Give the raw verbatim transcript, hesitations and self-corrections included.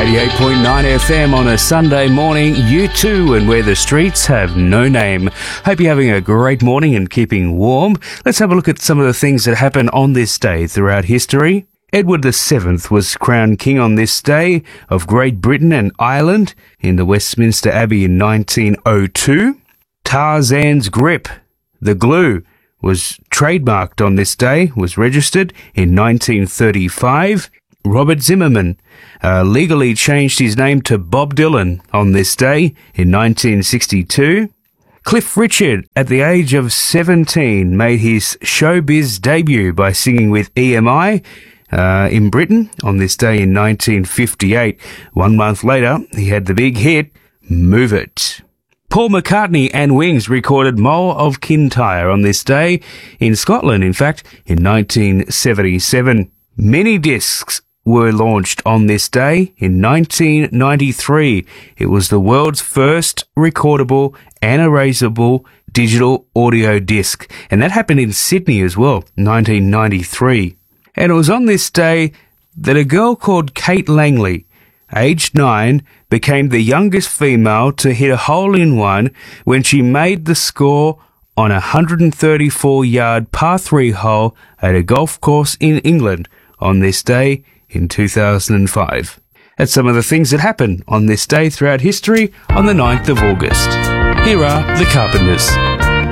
eighty-eight point nine F M on a Sunday morning, U two, and where the streets have no name. Hope you're having a great morning and keeping warm. Let's have a look at some of the things that happened on this day throughout history. Edward the Seventh was crowned king on this day of Great Britain and Ireland in the Westminster Abbey in nineteen oh two. Tarzan's grip, the glue, was trademarked on this day, was registered in nineteen thirty-five. Robert Zimmerman uh, legally changed his name to Bob Dylan on this day in nineteen sixty-two. Cliff Richard, at the age of seventeen, made his showbiz debut by singing with E M I uh, in Britain on this day in nineteen fifty-eight. One month later, he had the big hit, Move It. Paul McCartney and Wings recorded Mull of Kintyre on this day in Scotland, in fact, in nineteen seventy-seven. Mini discs were launched on this day in nineteen ninety-three. It was the world's first recordable and erasable digital audio disc, and that happened in Sydney as well, nineteen ninety-three. And it was on this day that a girl called Kate Langley, aged nine, became the youngest female to hit a hole-in-one when she made the score on a one hundred thirty-four yard par three hole at a golf course in England on this day in two thousand five. That's some of the things that happened on this day throughout history on the ninth of August. Here are the Carpenters.